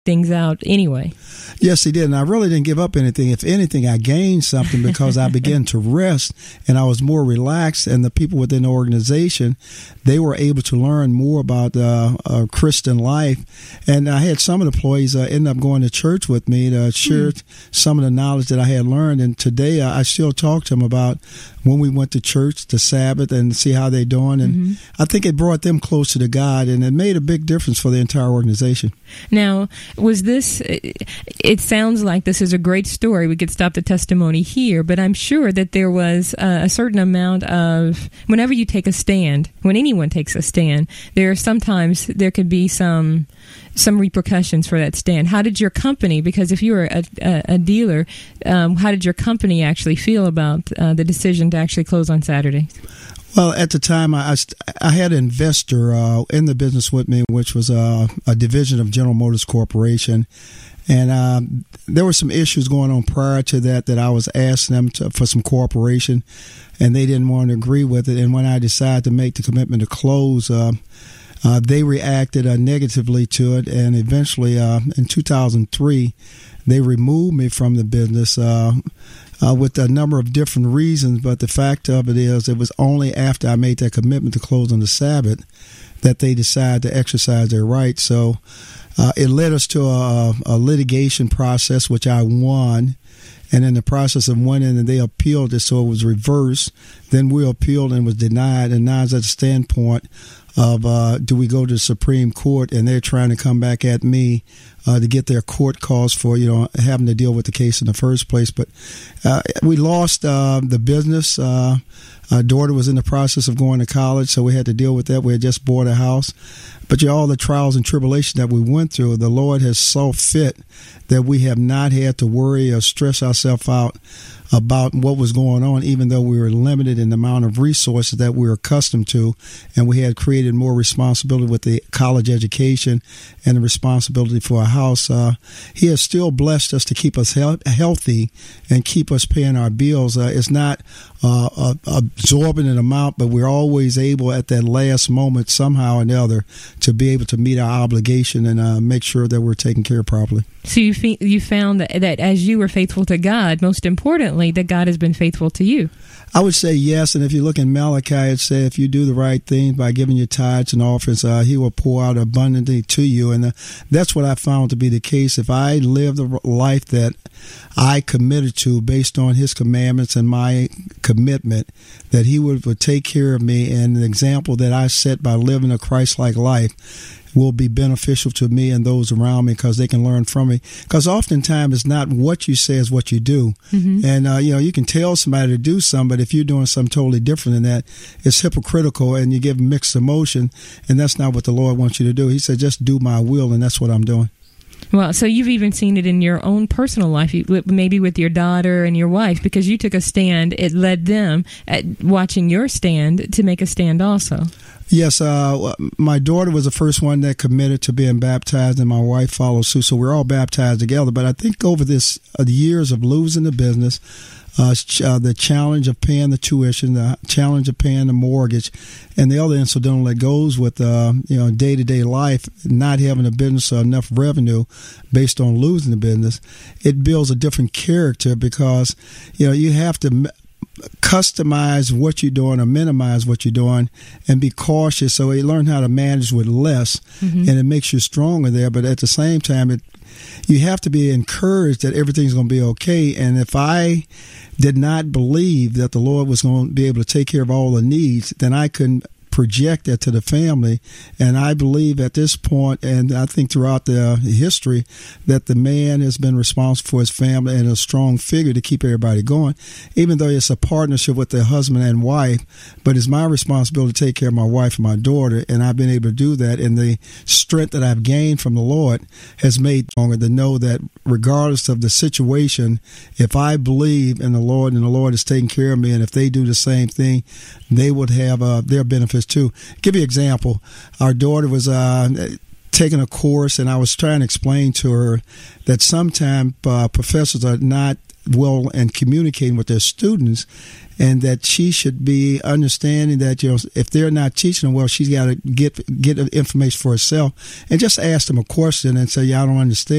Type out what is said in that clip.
things out anyway. Yes, he did. And I really didn't give up anything. If anything, I gained something because I began to rest and I was more relaxed. And the people within the organization, they were able to learn more about Christian life. And I had some of the employees end up going to church with me to share some of the knowledge that I had learned. And today I still talk to them about when we went to church, the Sabbath, and see how they're doing. And I think it brought them closer to God, and it made a big difference for the entire organization. Now, was this, it sounds like this is a great story. We could stop the testimony here, but I'm sure that there was a certain amount of, whenever you take a stand, when anyone takes a stand, there could be some repercussions for that stand. How did your company, because if you were a dealer, how did your company actually feel about the decision to actually close on Saturday? Well, at the time, I had an investor in the business with me, which was a division of General Motors Corporation. And there were some issues going on prior to that I was asking them for some cooperation, and they didn't want to agree with it. And when I decided to make the commitment to close, they reacted negatively to it, and eventually in 2003, they removed me from the business with a number of different reasons. But the fact of it is, it was only after I made that commitment to close on the Sabbath that they decided to exercise their rights. So it led us to a litigation process, which I won. And in the process of winning, and they appealed it, so it was reversed. Then we appealed and it was denied. And now it's at the standpoint of do we go to the Supreme Court, and they're trying to come back at me to get their court costs for having to deal with the case in the first place. But we lost the business. Our daughter was in the process of going to college, so we had to deal with that. We had just bought a house. But all the trials and tribulations that we went through, the Lord has saw fit that we have not had to worry or stress ourselves out about what was going on, even though we were limited in the amount of resources that we were accustomed to, and we had created more responsibility with the college education and the responsibility for a house. He has still blessed us to keep us healthy and keep us paying our bills. It's not absorbing an amount, but we're always able at that last moment somehow or another to be able to meet our obligation and make sure that we're taken care of properly. So you found that as you were faithful to God, most importantly, that God has been faithful to you. I would say yes, and if you look in Malachi, it says if you do the right thing by giving your tithes and offerings, He will pour out abundantly to you, and that's what I found to be the case. If I live the life that I committed to based on His commandments and my commitment, that He would take care of me, and the example that I set by living a Christ-like life will be beneficial to me and those around me because they can learn from me. Because oftentimes it's not what you say, it's what you do. And, you can tell somebody to do something, but if you're doing something totally different than that, it's hypocritical and you give mixed emotion, and that's not what the Lord wants you to do. He said, just do my will, and that's what I'm doing. Well, so you've even seen it in your own personal life, maybe with your daughter and your wife, because you took a stand. It led them, at watching your stand, to make a stand also. Yes, my daughter was the first one that committed to being baptized, and my wife followed suit. So we're all baptized together. But I think over this years of losing the business, the challenge of paying the tuition, the challenge of paying the mortgage, and the other incidental that goes with day-to-day life, not having a business or enough revenue based on losing the business, it builds a different character because you have to customize what you're doing or minimize what you're doing and be cautious. So you learn how to manage with less, and it makes you stronger there. But at the same time, you have to be encouraged that everything's going to be okay. And if I did not believe that the Lord was going to be able to take care of all the needs, then I couldn't project that to the family. And I believe at this point, and I think throughout the history, that the man has been responsible for his family and a strong figure to keep everybody going, even though it's a partnership with the husband and wife. But it's my responsibility to take care of my wife and my daughter, and I've been able to do that. And the strength that I've gained from the Lord has made me stronger to know that regardless of the situation, if I believe in the Lord and the Lord is taking care of me, and if they do the same thing, they would have their benefits too. Give you an example. Our daughter was taking a course, and I was trying to explain to her that sometimes professors are not well in communicating with their students, and that she should be understanding that if they're not teaching them well, she's got to get information for herself and just ask them a question and say, I don't understand.